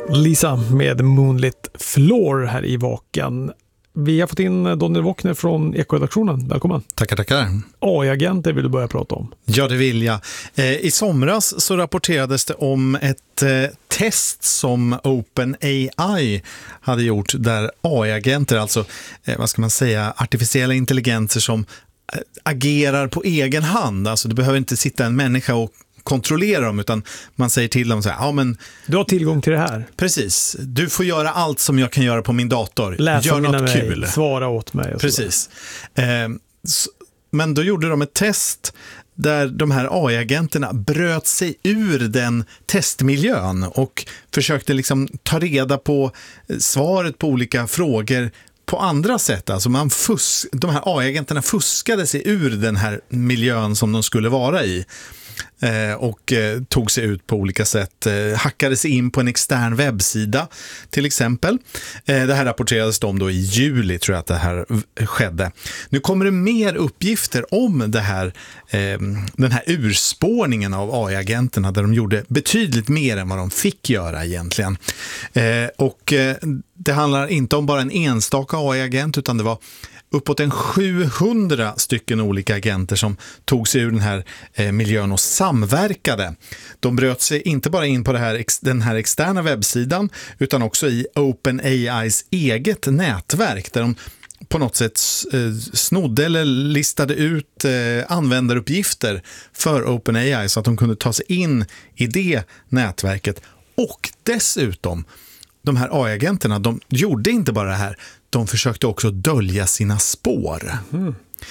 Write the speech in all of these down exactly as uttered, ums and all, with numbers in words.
Lisa med Moonlit Floor här i Vaken. Vi har fått in Daniel Wockner från Ekoredaktionen. Välkommen. Tackar, tackar. A I-agenter vill du börja prata om. Ja, det vill jag. I somras så rapporterades det om ett test som OpenAI hade gjort där A I-agenter, alltså vad ska man säga, artificiella intelligenser som agerar på egen hand. Alltså det behöver inte sitta en människa och kontrollera dem, utan man säger till dem så här, ja men du har tillgång till det här. Precis. Du får göra allt som jag kan göra på min dator. Läsa Gör något mig, kul. Svara åt mig. Och precis. Eh, men då gjorde de ett test där de här A I-agenterna bröt sig ur den testmiljön och försökte liksom ta reda på svaret på olika frågor på andra sätt. Alltså man fus- de här A I-agenterna fuskade sig ur den här miljön som de skulle vara i. Eh, och eh, tog sig ut på olika sätt, eh, hackade sig in på en extern webbsida till exempel. Eh, det här rapporterades om då i juli, tror jag att det här skedde. Nu kommer det mer uppgifter om det här, eh, den här urspårningen av A I-agenterna där de gjorde betydligt mer än vad de fick göra egentligen. Eh, och eh, det handlar inte om bara en enstaka A I-agent, utan det var uppåt en sjuhundra stycken olika agenter som tog sig ur den här eh, miljön och samverkade. De bröt sig inte bara in på det här, den här externa webbsidan, utan också i OpenAIs eget nätverk där de på något sätt eh, snodde eller listade ut eh, användaruppgifter för OpenAI så att de kunde ta sig in i det nätverket. Och dessutom, de här A I-agenterna, de gjorde inte bara det här, de försökte också dölja sina spår. Mm.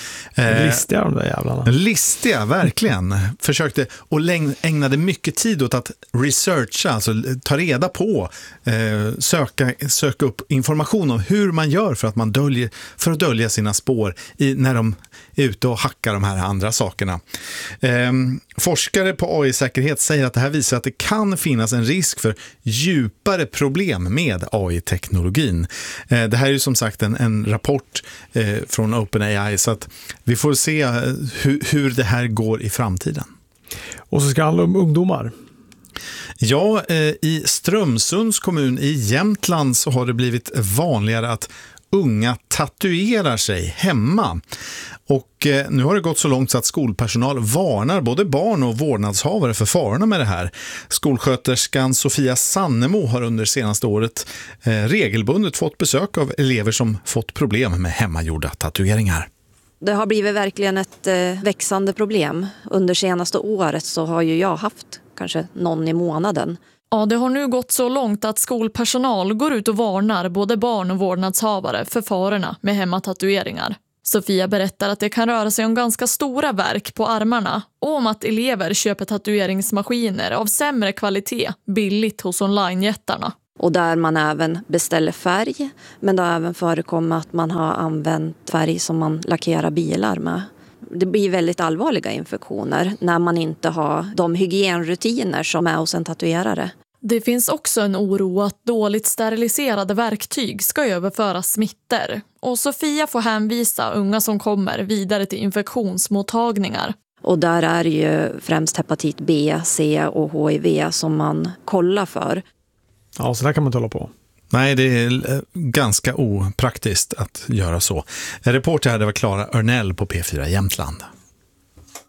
Eh, listiga de där jävlarna. Listiga, verkligen. Försökte och ägnade mycket tid åt att researcha, alltså ta reda på, eh, söka, söka upp information om hur man gör för att, man döljer, för att dölja sina spår i, när de är ute och hackar de här andra sakerna. Eh, forskare på A I-säkerhet säger att det här visar att det kan finnas en risk för djupare problem med A I-teknologin. Eh, det här är ju som sagt en, en rapport eh, från OpenAI, så att vi får se hur, hur det här går i framtiden. Och så ska det handla om ungdomar. Ja, eh, i Strömsunds kommun i Jämtland så har det blivit vanligare att unga tatuerar sig hemma. Och eh, nu har det gått så långt så att skolpersonal varnar både barn och vårdnadshavare för farorna med det här. Skolsköterskan Sofia Sannemo har under senaste året eh, regelbundet fått besök av elever som fått problem med hemmagjorda tatueringar. Det har blivit verkligen ett eh, växande problem. Under senaste året så har ju jag haft kanske någon i månaden. Ja, det har nu gått så långt att skolpersonal går ut och varnar både barn och vårdnadshavare för farorna med hemmatatueringar. Sofia berättar att det kan röra sig om ganska stora verk på armarna och om att elever köper tatueringsmaskiner av sämre kvalitet billigt hos online-jättarna. Och där man även beställer färg, men det har även förekommit att man har använt färg som man lackerar bilar med. Det blir väldigt allvarliga infektioner när man inte har de hygienrutiner som är hos en tatuerare. Det finns också en oro att dåligt steriliserade verktyg ska överföra smitter. Och Sofia får hänvisa unga som kommer vidare till infektionsmottagningar. Och där är det ju främst hepatit B, C och H I V som man kollar för. Ja, så där kan man inte hålla på. Nej, det är ganska opraktiskt att göra så. En reporter här, det var Clara Örnell på P fyra Jämtland.